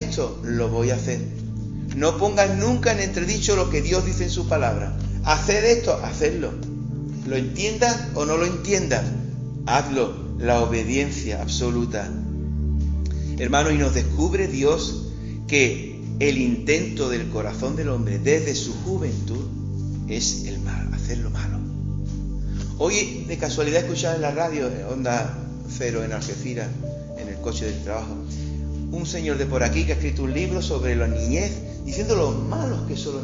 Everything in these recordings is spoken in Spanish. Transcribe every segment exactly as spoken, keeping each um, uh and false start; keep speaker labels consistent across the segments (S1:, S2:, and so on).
S1: esto, lo voy a hacer. No pongas nunca en entredicho lo que Dios dice en su palabra. Haced esto, hacedlo. Lo entiendas o no lo entiendas, hazlo. La obediencia absoluta. Hermano, y nos descubre Dios que el intento del corazón del hombre desde su juventud es el mal, hacer lo malo. Hoy de casualidad escuchaba en la radio, en Onda Cero en Algeciras, en el coche del trabajo, un señor de por aquí que ha escrito un libro sobre la niñez, diciendo lo malos que son los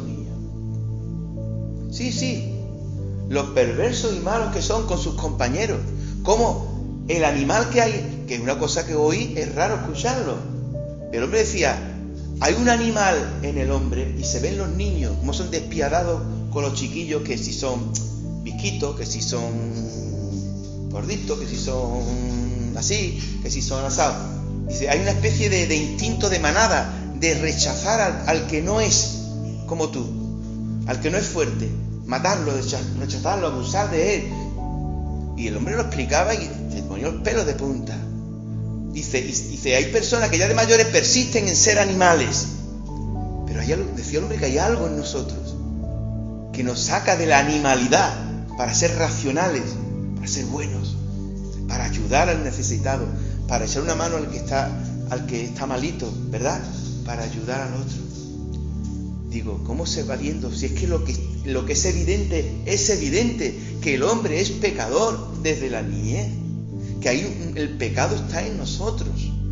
S1: niños. Sí, sí, los perversos y malos que son con sus compañeros. Como el animal que hay, que es una cosa que hoy es raro escucharlo. El hombre decía, hay un animal en el hombre, y se ven los niños, como son despiadados con los chiquillos, que si son bizquitos, que si son gorditos, que si son así, que si son asados. Dice, hay una especie de, de instinto de manada, de rechazar al, al que no es como tú, al que no es fuerte, matarlo, rechazarlo, abusar de él. Y el hombre lo explicaba y se ponía los pelos de punta. Dice, dice, hay personas que ya de mayores persisten en ser animales, pero hay algo, decía el hombre, que hay algo en nosotros que nos saca de la animalidad para ser racionales, para ser buenos, para ayudar al necesitado, para echar una mano al que está, al que está malito, ¿verdad? Para ayudar al otro. Digo, ¿cómo se va viendo? Si es que lo que, lo que es evidente, es evidente que el hombre es pecador desde la niñez, que ahí el pecado está en nosotros.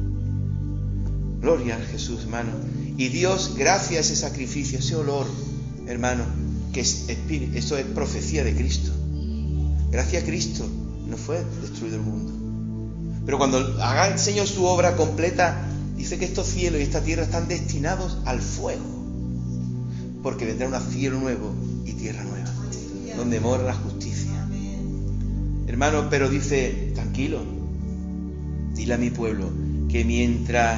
S1: Gloria a Jesús, hermano. Y Dios, gracias a ese sacrificio, ese olor, hermano, que es espíritu, eso es profecía de Cristo. Gracias a Cristo no fue destruido el mundo. Pero cuando haga el Señor su obra completa, dice que estos cielos y esta tierra están destinados al fuego, porque vendrá un cielo nuevo y tierra nueva, donde mora la justicia. Hermano, pero dice, tranquilo, dile a mi pueblo que mientras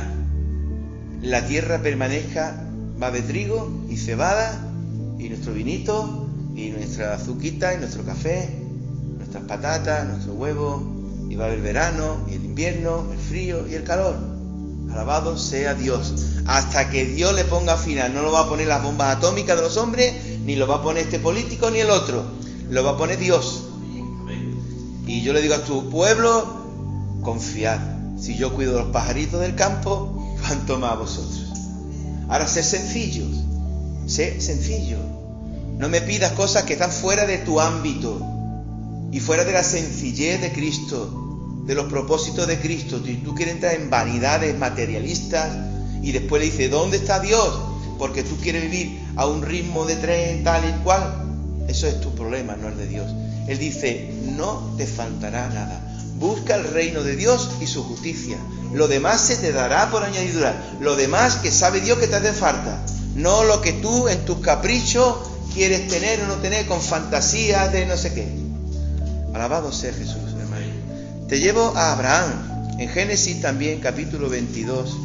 S1: la tierra permanezca, va a haber trigo y cebada y nuestro vinito y nuestra azuquita y nuestro café, nuestras patatas, nuestro huevo, y va a haber verano y el invierno, el frío y el calor. Alabado sea Dios, hasta que Dios le ponga final. No lo va a poner las bombas atómicas de los hombres, ni lo va a poner este político ni el otro, lo va a poner Dios. Y yo le digo a tu pueblo, confiad, si yo cuido de los pajaritos del campo, cuanto más vosotros. Ahora, sé sencillos, sé sencillo. No me pidas cosas que están fuera de tu ámbito y fuera de la sencillez de Cristo, de los propósitos de Cristo. Y tú quieres entrar en vanidades materialistas y después le dices, ¿dónde está Dios? Porque tú quieres vivir a un ritmo de tren tal y cual. Eso es tu problema, no el de Dios. Él dice, no te faltará nada. Busca el reino de Dios y su justicia. Lo demás se te dará por añadidura. Lo demás que sabe Dios que te hace falta. No lo que tú en tus caprichos quieres tener o no tener con fantasías de no sé qué. Alabado sea Jesús, hermano. Te llevo a Abraham. En Génesis también, capítulo veintidós.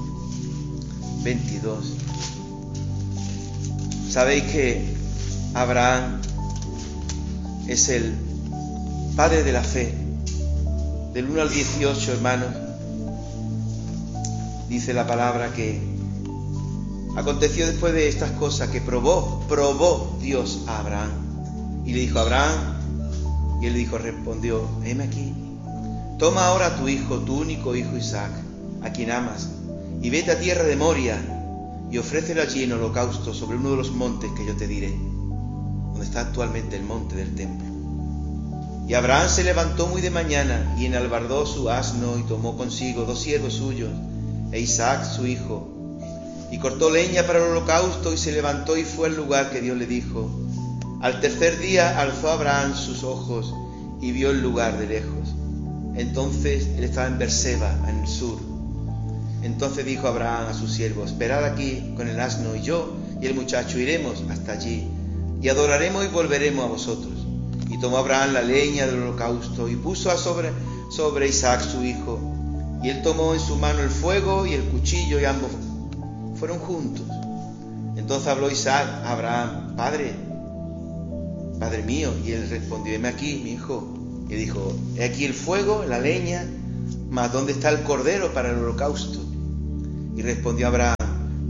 S1: veintidós. Sabéis que Abraham es el padre de la fe. Del uno al dieciocho, hermanos, dice la palabra que aconteció después de estas cosas que probó, probó Dios a Abraham. Y le dijo, Abraham, y él dijo, respondió, heme aquí. Toma ahora a tu hijo, tu único hijo Isaac, a quien amas, y vete a tierra de Moria, y ofrécelo allí en holocausto sobre uno de los montes que yo te diré, donde está actualmente el monte del templo. Y Abraham se levantó muy de mañana, y enalbardó su asno, y tomó consigo dos siervos suyos, e Isaac su hijo, y cortó leña para el holocausto, y se levantó y fue al lugar que Dios le dijo. Al tercer día alzó Abraham sus ojos, y vio el lugar de lejos. Entonces él estaba en Beerseba, en el sur. Entonces dijo Abraham a sus siervos, esperad aquí con el asno, y yo y el muchacho iremos hasta allí, y adoraremos y volveremos a vosotros. Y tomó Abraham la leña del holocausto, y puso a sobre, sobre Isaac su hijo. Y él tomó en su mano el fuego y el cuchillo, y ambos fueron juntos. Entonces habló Isaac a Abraham, Padre, Padre mío. Y él respondió, heme aquí, mi hijo. Y dijo, he aquí el fuego, la leña, mas ¿dónde está el cordero para el holocausto? Y respondió Abraham,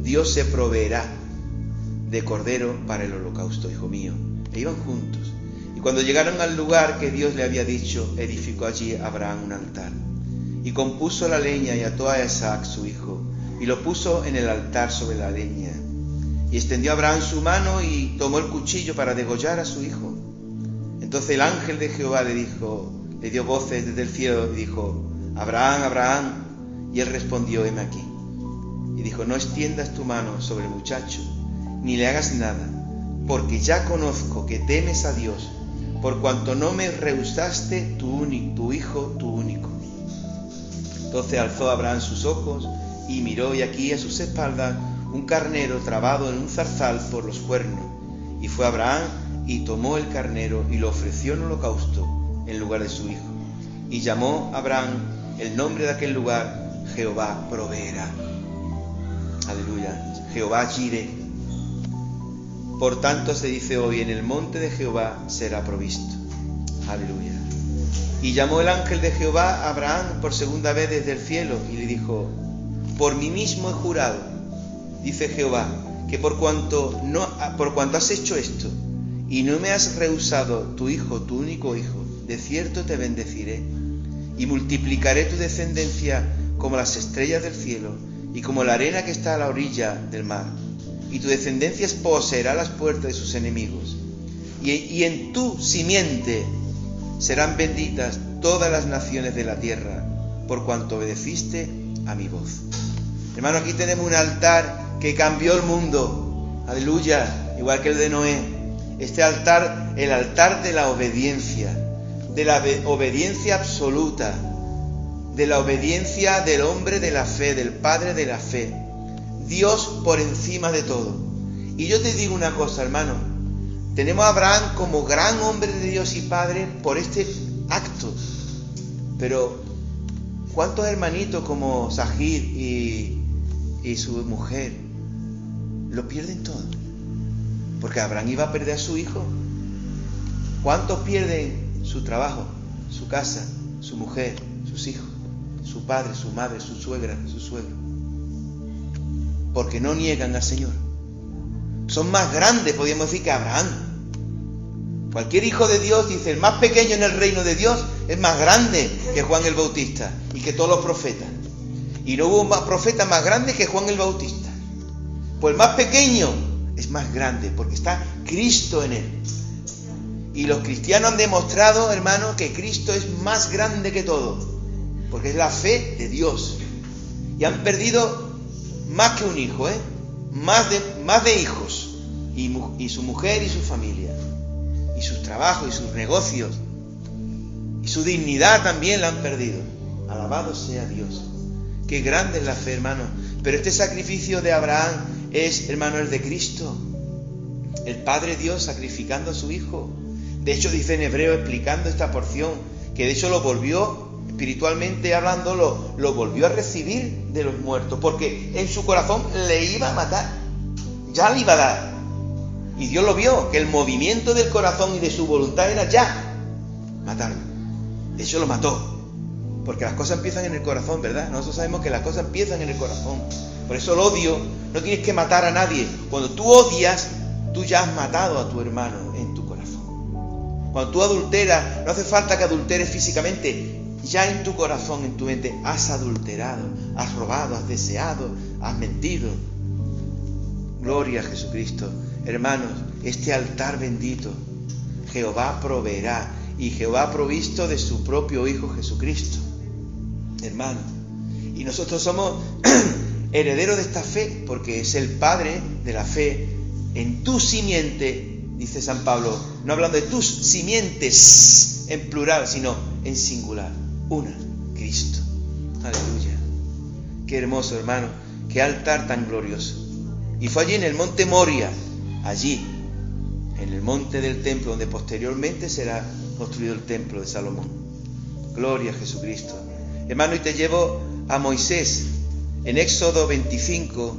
S1: Dios se proveerá de cordero para el holocausto, hijo mío. E iban juntos. Y cuando llegaron al lugar que Dios le había dicho, edificó allí Abraham un altar. Y compuso la leña y ató a Isaac su hijo, y lo puso en el altar sobre la leña. Y extendió Abraham su mano y tomó el cuchillo para degollar a su hijo. Entonces el ángel de Jehová le dijo, le dio voces desde el cielo y dijo, Abraham, Abraham. Y él respondió, heme aquí. Y dijo, no extiendas tu mano sobre el muchacho, ni le hagas nada, porque ya conozco que temes a Dios, por cuanto no me rehusaste tu único, tu hijo, tu único. Entonces alzó Abraham sus ojos y miró, y aquí a sus espaldas un carnero trabado en un zarzal por los cuernos. Y fue Abraham y tomó el carnero y lo ofreció en holocausto en lugar de su hijo. Y llamó Abraham el nombre de aquel lugar, Jehová proveerá. Aleluya. Jehová Jireh. Por tanto se dice hoy, en el monte de Jehová será provisto. Aleluya. Y llamó el ángel de Jehová a Abraham por segunda vez desde el cielo y le dijo, por mí mismo he jurado, dice Jehová, que por cuanto, no, por cuanto has hecho esto y no me has rehusado tu hijo, tu único hijo, de cierto te bendeciré y multiplicaré tu descendencia como las estrellas del cielo y como la arena que está a la orilla del mar. Y tu descendencia poseerá las puertas de sus enemigos. Y, y en tu simiente serán benditas todas las naciones de la tierra, por cuanto obedeciste a mi voz. Hermano, aquí tenemos un altar que cambió el mundo. Aleluya, igual que el de Noé. Este altar, el altar de la obediencia, de la obediencia absoluta, de la obediencia del hombre de la fe, del padre de la fe. Dios por encima de todo. Y yo te digo una cosa, hermano, tenemos a Abraham como gran hombre de Dios y padre por este acto, pero ¿cuántos hermanitos como Sahir y, y su mujer lo pierden todo? Porque Abraham iba a perder a su hijo. ¿Cuántos pierden su trabajo, su casa, su mujer, sus hijos, su padre, su madre, su suegra, su suegro? Porque no niegan al Señor. Son más grandes, podríamos decir, que Abraham. Cualquier hijo de Dios, dice, el más pequeño en el reino de Dios es más grande que Juan el Bautista y que todos los profetas. Y no hubo más profeta más grande que Juan el Bautista. Pues el más pequeño es más grande porque está Cristo en él. Y los cristianos han demostrado, hermano, que Cristo es más grande que todo, porque es la fe de Dios. Y han perdido más que un hijo, ¿eh? Más de, más de hijos, y, y su mujer y su familia, y sus trabajos y sus negocios, y su dignidad también la han perdido. Alabado sea Dios. Qué grande es la fe, hermano. Pero este sacrificio de Abraham es, hermano, el de Cristo, el Padre Dios sacrificando a su Hijo. De hecho, dice en Hebreo, explicando esta porción, que de hecho lo volvió, espiritualmente hablando, lo, lo volvió a recibir de los muertos, porque en su corazón le iba a matar, ya le iba a dar. Y Dios lo vio, que el movimiento del corazón y de su voluntad era ya matarlo. De hecho lo mató, porque las cosas empiezan en el corazón, ¿verdad? Nosotros sabemos que las cosas empiezan en el corazón. Por eso el odio, no tienes que matar a nadie. Cuando tú odias, tú ya has matado a tu hermano en tu corazón. Cuando tú adulteras, no hace falta que adulteres físicamente, ya en tu corazón, en tu mente, has adulterado, has robado, has deseado, has mentido. Gloria a Jesucristo. Hermanos, este altar bendito, Jehová proveerá, y Jehová ha provisto de su propio Hijo Jesucristo. Hermanos, y nosotros somos herederos de esta fe, porque es el Padre de la fe. En tu simiente, dice San Pablo, no hablando de tus simientes en plural, sino en singular, una, Cristo. Aleluya. Qué hermoso, hermano, qué altar tan glorioso. Y fue allí en el monte Moria, allí, en el monte del templo, donde posteriormente será construido el templo de Salomón. Gloria a Jesucristo. Hermano, y te llevo a Moisés. En Éxodo veinticinco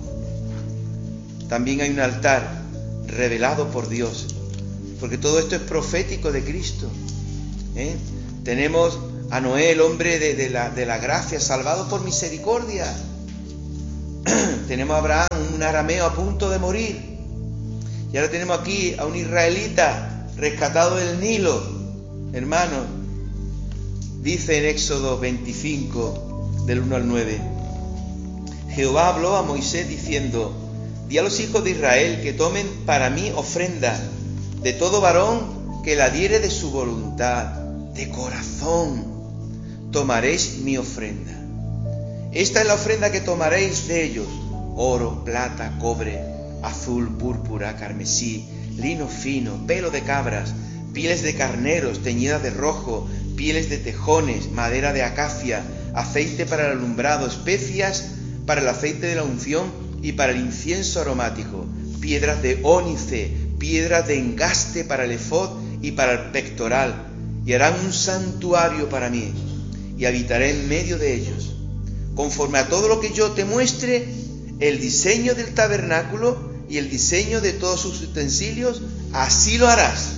S1: también hay un altar revelado por Dios, porque todo esto es profético de Cristo. ¿Eh? Tenemos a Noé, el hombre de, de, la, de la gracia, salvado por misericordia. Tenemos a Abraham, un arameo a punto de morir. Y ahora tenemos aquí a un israelita rescatado del Nilo. Hermanos, dice en Éxodo veinticinco, del uno al nueve: Jehová habló a Moisés diciendo: di a los hijos de Israel que tomen para mí ofrenda de todo varón que la diere de su voluntad, de corazón tomaréis mi ofrenda. Esta es la ofrenda que tomaréis de ellos: oro, plata, cobre, azul, púrpura, carmesí, lino fino, pelo de cabras, pieles de carneros teñidas de rojo, pieles de tejones, madera de acacia, aceite para el alumbrado, especias para el aceite de la unción y para el incienso aromático, piedras de ónice, piedras de engaste para el efod y para el pectoral, y harán un santuario para mí, y habitaré en medio de ellos. Conforme a todo lo que yo te muestre, el diseño del tabernáculo y el diseño de todos sus utensilios, así lo harás.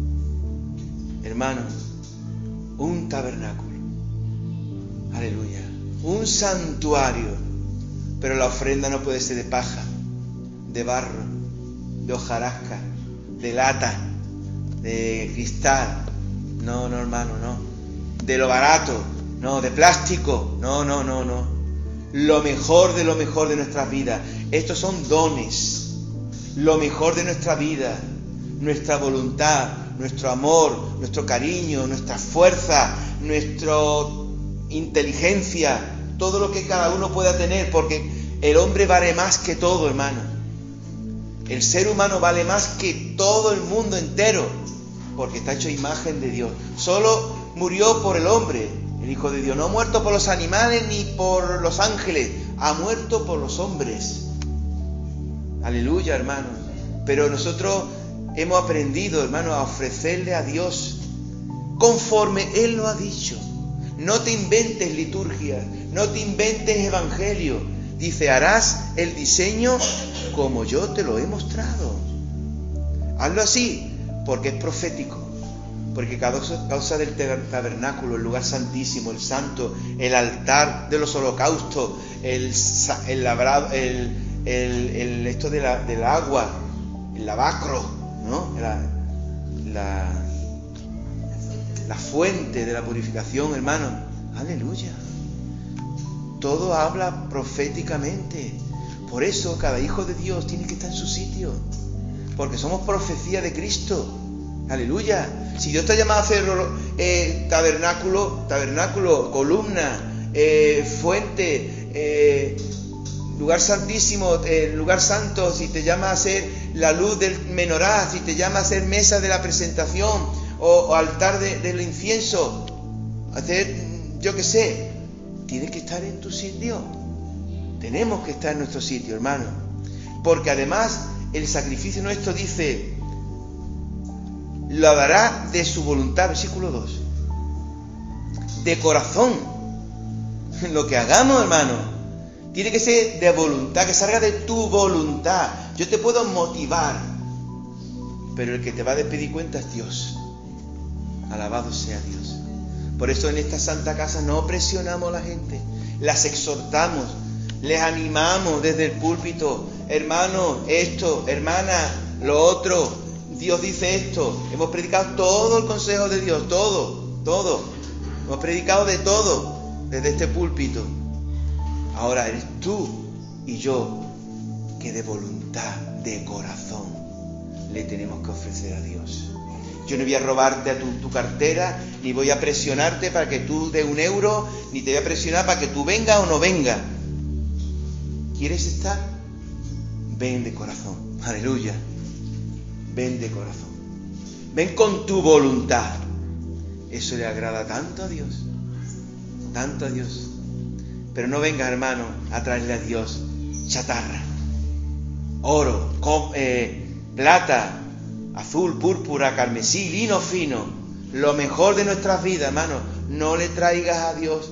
S1: Hermanos, un tabernáculo, aleluya, un santuario, pero la ofrenda no puede ser de paja, de barro, de hojarasca, de lata, de cristal, no, no hermano, no, de lo barato, no, de plástico, no, no, no, no, lo mejor de lo mejor de nuestras vidas. Estos son dones, lo mejor de nuestra vida, nuestra voluntad, nuestro amor, nuestro cariño, nuestra fuerza, nuestra inteligencia, todo lo que cada uno pueda tener, porque el hombre vale más que todo, hermano. El ser humano vale más que todo el mundo entero, porque está hecho imagen de Dios. Solo murió por el hombre, el Hijo de Dios. No ha muerto por los animales ni por los ángeles, ha muerto por los hombres. Aleluya, hermano. Pero nosotros hemos aprendido, hermano, a ofrecerle a Dios conforme Él lo ha dicho. No te inventes liturgias, no te inventes evangelio. Dice, harás el diseño como yo te lo he mostrado. Hazlo así, porque es profético. Porque causa, causa del tabernáculo, el lugar santísimo, el santo, el altar de los holocaustos, el, el labrado, el, el, el esto de la, del agua, el lavacro, ¿no? La, la, la fuente de la purificación, hermano. Aleluya. Todo habla proféticamente. Por eso cada hijo de Dios tiene que estar en su sitio, porque somos profecía de Cristo. Aleluya. Si Dios te ha llamado a hacer eh, tabernáculo, tabernáculo, columna, eh, fuente, eh, lugar santísimo, eh, lugar santo, si te llama a hacer la luz del menorá, si te llama a hacer mesa de la presentación o, o altar de, del incienso, hacer, yo qué sé, tienes que estar en tu sitio. Tenemos que estar en nuestro sitio, hermano, porque además el sacrificio nuestro, dice, lo dará de su voluntad, versículo dos, de corazón. Lo que hagamos, hermano, tiene que ser de voluntad, que salga de tu voluntad. Yo te puedo motivar, pero el que te va a pedir cuenta es Dios. Alabado sea Dios. Por eso en esta santa casa no presionamos a la gente, las exhortamos, les animamos desde el púlpito. Hermano, esto, hermana, lo otro. Dios dice esto. Hemos predicado todo el consejo de Dios, todo, todo. Hemos predicado de todo desde este púlpito. Ahora eres tú y yo que de voluntad, de corazón, le tenemos que ofrecer a Dios. Yo no voy a robarte a tu, tu cartera, ni voy a presionarte para que tú des un euro, ni te voy a presionar para que tú vengas o no vengas. ¿Quieres estar? Ven de corazón. Aleluya. Ven de corazón. Ven con tu voluntad. Eso le agrada tanto a Dios. Tanto a Dios. Pero no vengas, hermano, a traerle a Dios chatarra, oro, com, eh, plata, azul, púrpura, carmesí, lino fino. Lo mejor de nuestras vidas, hermano. No le traigas a Dios.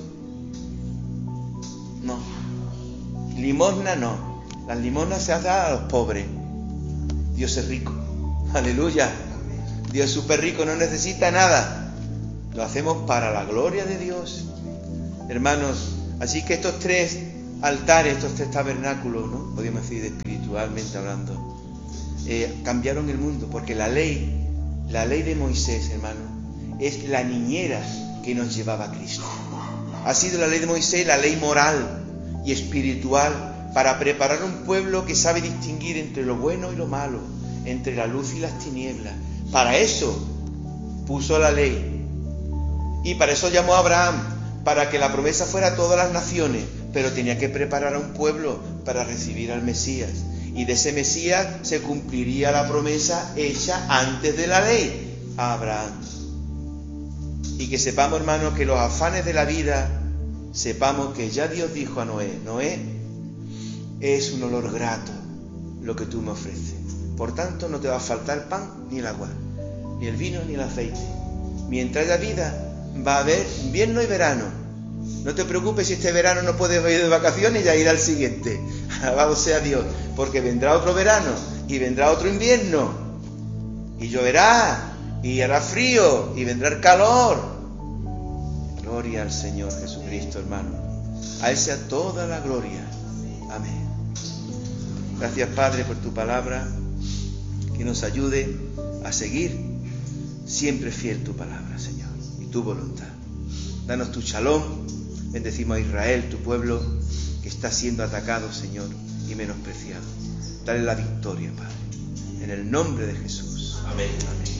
S1: No. Limosna no. Las limosnas se hacen a los pobres. Dios es rico. Aleluya. Dios es súper rico, no necesita nada. Lo hacemos para la gloria de Dios. Hermanos, así que estos tres altares, estos tres tabernáculos, ¿no? Podríamos decir de espiritual. espiritualmente hablando. Eh, cambiaron el mundo, porque la ley, la ley de Moisés, hermano, es la niñera que nos llevaba a Cristo. Ha sido la ley de Moisés la ley moral y espiritual para preparar un pueblo que sabe distinguir entre lo bueno y lo malo, entre la luz y las tinieblas. Para eso puso la ley. Y para eso llamó a Abraham, para que la promesa fuera a todas las naciones, pero tenía que preparar a un pueblo para recibir al Mesías. Y de ese Mesías se cumpliría la promesa hecha antes de la ley a Abraham. Y que sepamos, hermanos, que los afanes de la vida, sepamos que ya Dios dijo a Noé: Noé, es un olor grato lo que tú me ofreces. Por tanto, no te va a faltar pan ni el agua, ni el vino ni el aceite. Mientras haya vida, va a haber invierno y verano. No te preocupes si este verano no puedes ir de vacaciones y ya ir al siguiente. Alabado sea Dios, porque vendrá otro verano y vendrá otro invierno. Y lloverá y hará frío y vendrá el calor. Gloria al Señor Jesucristo, hermano. A Él sea toda la gloria. Amén. Gracias, Padre, por tu palabra, que nos ayude a seguir siempre fiel tu palabra, Señor, y tu voluntad. Danos tu shalom. Bendecimos a Israel, tu pueblo, que está siendo atacado, Señor, y menospreciado. Dale la victoria, Padre, en el nombre de Jesús. Amén. Amén.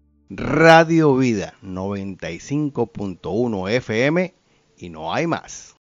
S2: Radio Vida noventa y cinco punto uno F M y no hay más.